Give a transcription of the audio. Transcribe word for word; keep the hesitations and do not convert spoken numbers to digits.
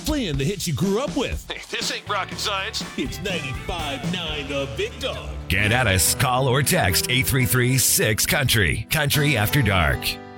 playing the hits you grew up with. Hey, this ain't rocket science. It's ninety-five point nine The Big Dog. Get at us. Call or text eight three three six country. Country After Dark.